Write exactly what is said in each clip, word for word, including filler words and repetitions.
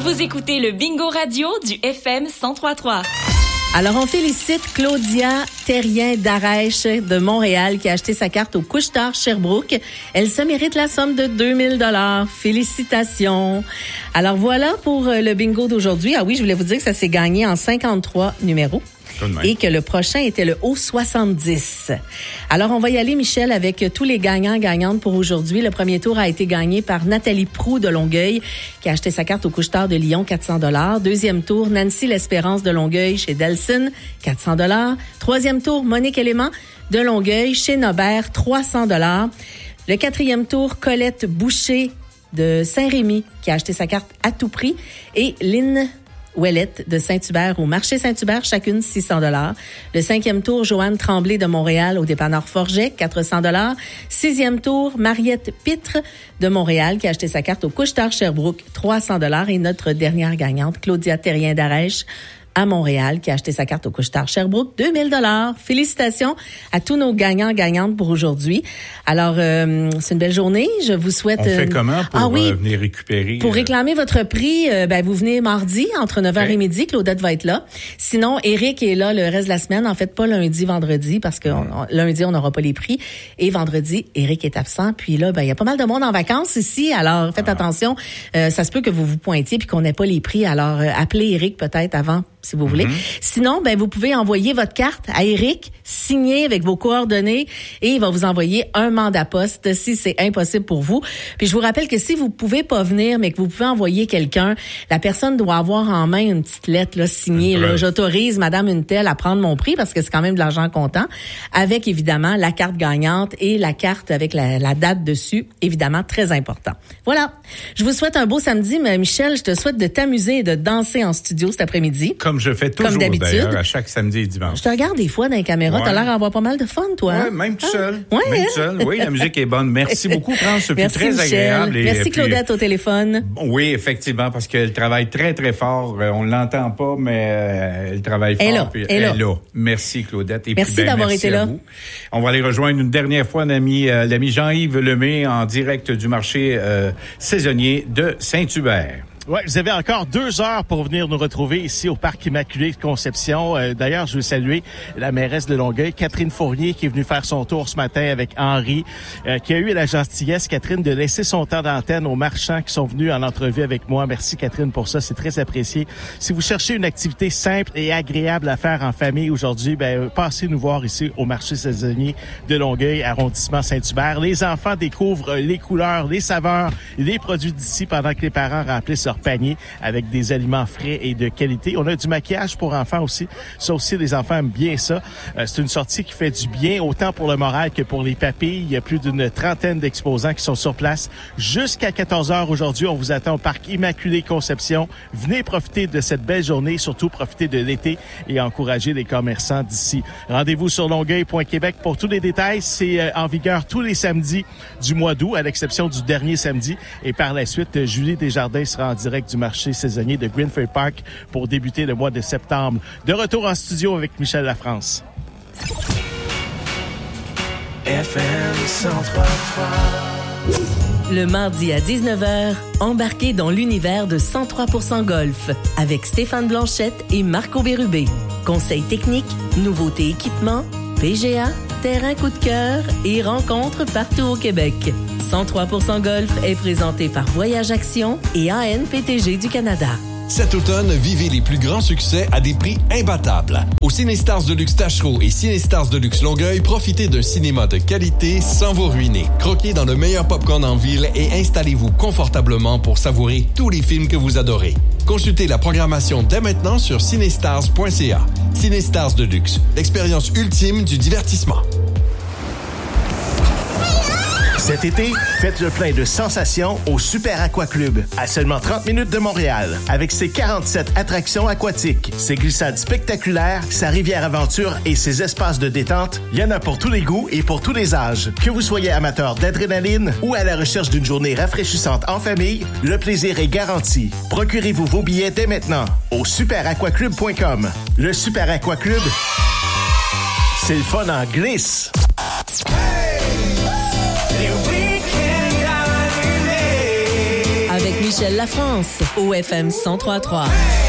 Vous écoutez le Bingo Radio du F M cent trois point trois. Alors, on félicite Claudia Terrien-Darèche de Montréal qui a acheté sa carte au Couche-Tard Sherbrooke. Elle se mérite la somme de deux mille dollars. Félicitations. Alors, voilà pour le bingo d'aujourd'hui. Ah oui, je voulais vous dire que ça s'est gagné en cinquante-trois numéros. Et que le prochain était le haut soixante-dix. Alors, on va y aller, Michel, avec tous les gagnants gagnantes pour aujourd'hui. Le premier tour a été gagné par Nathalie Proux de Longueuil, qui a acheté sa carte au Couche-Tard de Lyon, quatre cents dollars. Deuxième tour, Nancy L'Espérance de Longueuil chez Delson, quatre cents dollars. Troisième tour, Monique Élément de Longueuil chez Nobert, trois cents dollars. Le quatrième tour, Colette Boucher de Saint-Rémy, qui a acheté sa carte à tout prix. Et Lynn Ouellette de Saint-Hubert au marché Saint-Hubert, chacune six cents dollars. Le cinquième tour, Joanne Tremblay de Montréal au dépanneur Forget, quatre cents dollars. Sixième tour, Mariette Pitre de Montréal qui a acheté sa carte au Couche-Tard Sherbrooke, trois cents dollars. Et notre dernière gagnante, Claudia Terrien-Darèche à Montréal qui a acheté sa carte au Couche-Tard Sherbrooke, deux mille dollars. Félicitations à tous nos gagnants-gagnantes pour aujourd'hui. Alors, euh, c'est une belle journée. Je vous souhaite... On fait comment pour ah, oui, euh, venir récupérer? Pour euh... réclamer votre prix, euh, ben, vous venez mardi entre neuf heures okay. et midi. Claudette va être là. Sinon, Éric est là le reste de la semaine. En fait, pas lundi, vendredi, parce que on, on, lundi, on n'aura pas les prix. Et vendredi, Éric est absent. Puis là, ben, il y a pas mal de monde en vacances ici. Alors, faites ah. attention. Euh, ça se peut que vous vous pointiez puis qu'on n'ait pas les prix. Alors, euh, appelez Éric peut-être avant, si vous voulez. Mm-hmm. Sinon, ben vous pouvez envoyer votre carte à Éric, signer avec vos coordonnées, et il va vous envoyer un mandat poste si c'est impossible pour vous. Puis je vous rappelle que si vous pouvez pas venir, mais que vous pouvez envoyer quelqu'un, la personne doit avoir en main une petite lettre là, signée. Là, j'autorise Madame une telle à prendre mon prix parce que c'est quand même de l'argent comptant, avec évidemment la carte gagnante et la carte avec la, la date dessus, évidemment très important. Voilà. Je vous souhaite un beau samedi, mais Michel, je te souhaite de t'amuser et de danser en studio cet après-midi. Comme je fais toujours d'ailleurs, à chaque samedi et dimanche. Je te regarde des fois dans les caméras, ouais. T'as l'air d'avoir pas mal de fun, toi. Oui, hein? même tout seul. Ah, ouais, même hein? tout seul. Oui, la musique est bonne. Merci beaucoup, France. C'est très Michel. agréable. Et, Merci puis, Claudette au téléphone. Oui, effectivement, parce qu'elle travaille très, très fort. On l'entend pas, mais euh, elle travaille fort. Elle est là. Puis, elle est là. là. Merci, Claudette. Et merci puis, ben, d'avoir merci été là. Vous. On va aller rejoindre une dernière fois l'ami, euh, l'ami Jean-Yves Lemay en direct du marché euh, saisonnier de Saint-Hubert. Ouais, vous avez encore deux heures pour venir nous retrouver ici au Parc Immaculée de Conception. Euh, d'ailleurs, je veux saluer la mairesse de Longueuil, Catherine Fournier, qui est venue faire son tour ce matin avec Henri, euh, qui a eu la gentillesse, Catherine, de laisser son temps d'antenne aux marchands qui sont venus en entrevue avec moi. Merci, Catherine, pour ça. C'est très apprécié. Si vous cherchez une activité simple et agréable à faire en famille aujourd'hui, ben, passez nous voir ici au marché saisonnier de Longueuil, arrondissement Saint-Hubert. Les enfants découvrent les couleurs, les saveurs, les produits d'ici pendant que les parents remplissent leur panier avec des aliments frais et de qualité. On a du maquillage pour enfants aussi. Ça aussi, les enfants aiment bien ça. Euh, c'est une sortie qui fait du bien, autant pour le moral que pour les papilles. Il y a plus d'une trentaine d'exposants qui sont sur place. Jusqu'à quatorze heures aujourd'hui, on vous attend au Parc Immaculée Conception. Venez profiter de cette belle journée, surtout profiter de l'été et encourager les commerçants d'ici. Rendez-vous sur longueuil point québec pour tous les détails. C'est euh, en vigueur tous les samedis du mois d'août, à l'exception du dernier samedi. Et par la suite, Julie Desjardins sera en direct du marché saisonnier de Greenfield Park pour débuter le mois de septembre. De retour en studio avec Michel Lafrance. F M cent trois point trois. Le mardi à dix-neuf heures, embarquez dans l'univers de cent trois pour cent Golf avec Stéphane Blanchette et Marco Bérubé. Conseils techniques, nouveautés équipements, P G A, terrain coup de cœur et rencontres partout au Québec. cent trois pour cent Golf est présenté par Voyage Action et A N P T G du Canada. Cet automne, vivez les plus grands succès à des prix imbattables. Au Cinestars Deluxe Tachereau et Cinestars Deluxe Longueuil, profitez d'un cinéma de qualité sans vous ruiner. Croquez dans le meilleur popcorn en ville et installez-vous confortablement pour savourer tous les films que vous adorez. Consultez la programmation dès maintenant sur cinestars point c a. Cinestars Deluxe, l'expérience ultime du divertissement. Cet été, faites le plein de sensations au Super Aqua Club, à seulement trente minutes de Montréal. Avec ses quarante-sept attractions aquatiques, ses glissades spectaculaires, sa rivière aventure et ses espaces de détente, il y en a pour tous les goûts et pour tous les âges. Que vous soyez amateur d'adrénaline ou à la recherche d'une journée rafraîchissante en famille, le plaisir est garanti. Procurez-vous vos billets dès maintenant au super aqua club point com. Le Super Aqua Club, c'est le fun en glisse. Avec Michel Lafrance, au F M cent trois trois.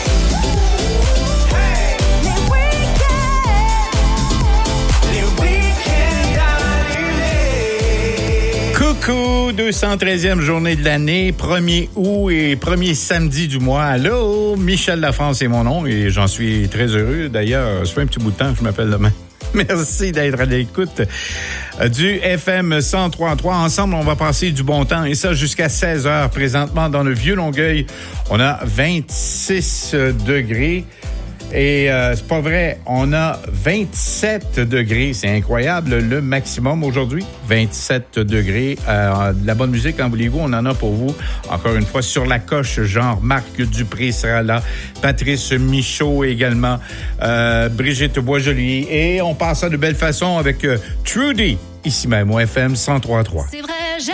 Coucou, deux cent treizième journée de l'année, premier août et premier samedi du mois. Allô, Michel Lafrance est mon nom et j'en suis très heureux. D'ailleurs, ça fait un petit bout de temps que je m'appelle demain. Merci d'être à l'écoute du F M cent trois trois. Ensemble, on va passer du bon temps et ça jusqu'à seize heures. Présentement, dans le Vieux-Longueuil, on a vingt-six degrés. Et euh, c'est pas vrai, on a vingt-sept degrés. C'est incroyable, le maximum aujourd'hui. vingt-sept degrés. Euh, de la bonne musique, en voulez-vous, on en a pour vous. Encore une fois, sur la coche, genre Marc Dupré sera là. Patrice Michaud également. Euh, Brigitte Boisjoli. Et on passe ça de belle façon avec euh, Trudy, ici même au F M cent trois trois. C'est vrai.